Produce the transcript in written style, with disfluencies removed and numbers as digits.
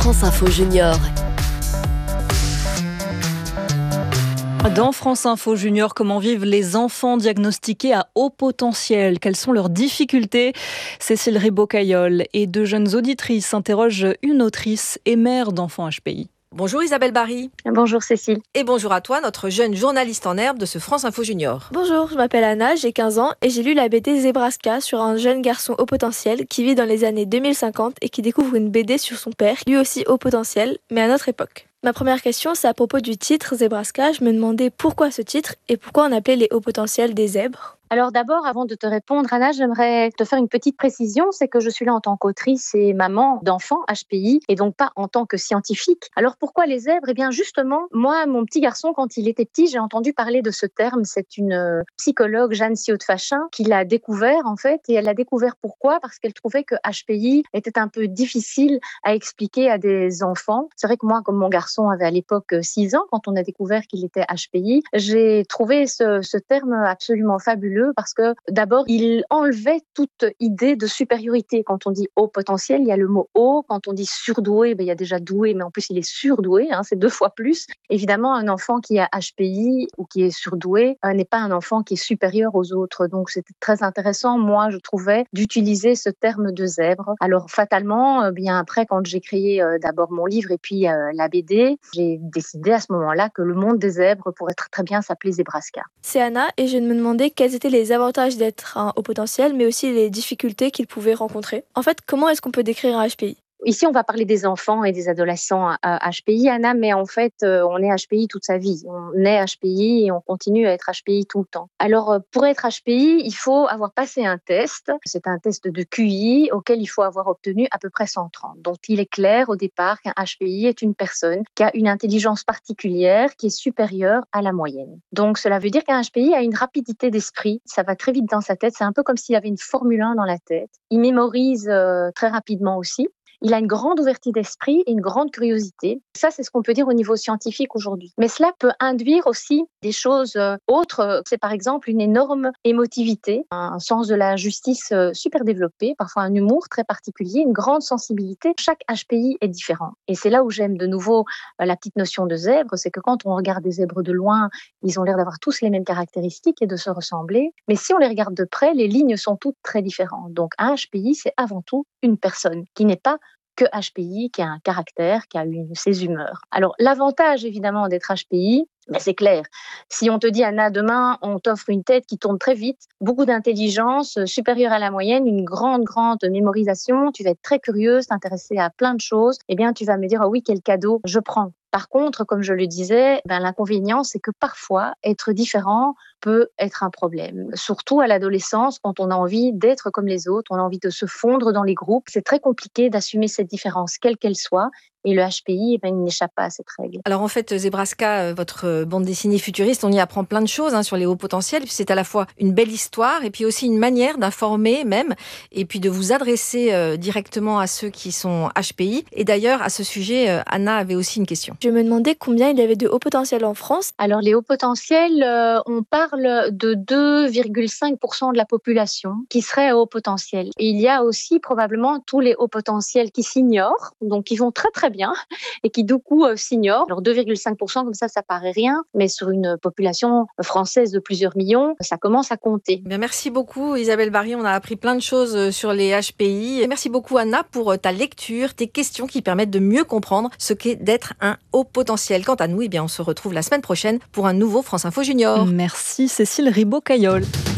France Info Junior. Dans France Info Junior, comment vivent les enfants diagnostiqués à haut potentiel? Quelles sont leurs difficultés? Cécile Ribaud-Caillol et deux jeunes auditrices interrogent une autrice et mère d'enfants HPI. Bonjour Isabelle Barry. Bonjour Cécile. Et bonjour à toi, notre jeune journaliste en herbe de ce France Info Junior. Bonjour, je m'appelle Anna, j'ai 15 ans et j'ai lu la BD Zebraska sur un jeune garçon haut potentiel qui vit dans les années 2050 et qui découvre une BD sur son père, lui aussi haut potentiel, mais à notre époque. Ma première question, c'est à propos du titre Zebraska. Je me demandais pourquoi ce titre et pourquoi on appelait les hauts potentiels des zèbres. Alors d'abord, avant de te répondre, Anna, j'aimerais te faire une petite précision. C'est que je suis là en tant qu'autrice et maman d'enfants HPI et donc pas en tant que scientifique. Alors pourquoi les zèbres? Eh bien justement, moi, mon petit garçon, quand il était petit, j'ai entendu parler de ce terme. C'est une psychologue, Jeanne Siaud-Fachin, qui l'a découvert en fait. Et elle l'a découvert pourquoi? Parce qu'elle trouvait que HPI était un peu difficile à expliquer à des enfants. C'est vrai que moi, comme mon garçon avait à l'époque 6 ans, quand on a découvert qu'il était HPI, j'ai trouvé ce terme absolument fabuleux parce que d'abord, il enlevait toute idée de supériorité. Quand on dit haut potentiel, il y a le mot haut. Quand on dit surdoué, il y a déjà doué, mais en plus il est surdoué, c'est 2 fois plus. Évidemment, un enfant qui a HPI ou qui est surdoué n'est pas un enfant qui est supérieur aux autres. Donc c'était très intéressant, moi je trouvais, d'utiliser ce terme de zèbre. Alors fatalement, bien après, quand j'ai créé d'abord mon livre et puis la BD, j'ai décidé à ce moment-là que le monde des zèbres pourrait très bien s'appeler Zebraska. C'est Anna et je me demandais quels étaient les avantages d'être un haut potentiel, mais aussi les difficultés qu'il pouvait rencontrer. En fait, comment est-ce qu'on peut décrire un HPI ? Ici, on va parler des enfants et des adolescents HPI, Anna, mais en fait, on est HPI toute sa vie. On est HPI et on continue à être HPI tout le temps. Alors, pour être HPI, il faut avoir passé un test. C'est un test de QI auquel il faut avoir obtenu à peu près 130. Donc, il est clair au départ qu'un HPI est une personne qui a une intelligence particulière qui est supérieure à la moyenne. Donc, cela veut dire qu'un HPI a une rapidité d'esprit. Ça va très vite dans sa tête. C'est un peu comme s'il avait une Formule 1 dans la tête. Il mémorise très rapidement aussi. Il a une grande ouverture d'esprit et une grande curiosité. Ça, c'est ce qu'on peut dire au niveau scientifique aujourd'hui. Mais cela peut induire aussi des choses autres. C'est par exemple une énorme émotivité, un sens de la justice super développé, parfois un humour très particulier, une grande sensibilité. Chaque HPI est différent. Et c'est là où j'aime de nouveau la petite notion de zèbre, c'est que quand on regarde des zèbres de loin, ils ont l'air d'avoir tous les mêmes caractéristiques et de se ressembler. Mais si on les regarde de près, les lignes sont toutes très différentes. Donc un HPI, c'est avant tout une personne qui n'est pas que HPI, qui a un caractère, qui a ses humeurs. Alors, l'avantage, évidemment, d'être HPI, c'est clair. Si on te dit, Anna, demain, on t'offre une tête qui tourne très vite, beaucoup d'intelligence, supérieure à la moyenne, une grande mémorisation, tu vas être très curieuse, t'intéresser à plein de choses, eh bien, tu vas me dire, oh oui, quel cadeau je prends. Par contre, comme je le disais, l'inconvénient, c'est que parfois, être différent peut être un problème. Surtout à l'adolescence, quand on a envie d'être comme les autres, on a envie de se fondre dans les groupes. C'est très compliqué d'assumer cette différence, quelle qu'elle soit. Et le HPI, il n'échappe pas à cette règle. Alors en fait, Zebraska, votre bande dessinée futuriste, on y apprend plein de choses sur les hauts potentiels. C'est à la fois une belle histoire et puis aussi une manière d'informer même et puis de vous adresser directement à ceux qui sont HPI. Et d'ailleurs, à ce sujet, Anna avait aussi une question. Je me demandais combien il y avait de hauts potentiels en France. Alors les hauts potentiels, on parle de 2,5% de la population qui serait à haut potentiel. Et il y a aussi probablement tous les hauts potentiels qui s'ignorent, donc qui vont très très bien et qui du coup s'ignorent. Alors 2,5% comme ça paraît rien, mais sur une population française de plusieurs millions, ça commence à compter. Bien, merci beaucoup Isabelle Barry, on a appris plein de choses sur les HPI. Et merci beaucoup Anna pour ta lecture, tes questions qui permettent de mieux comprendre ce qu'est d'être un haut potentiel. Quant à nous, on se retrouve la semaine prochaine pour un nouveau France Info Junior. Merci Cécile Ribaud-Caillol.